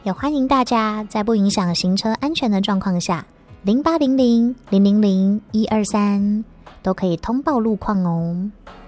也欢迎大家在不影响行车安全的状况下，0800-000-123都可以通报路况哦。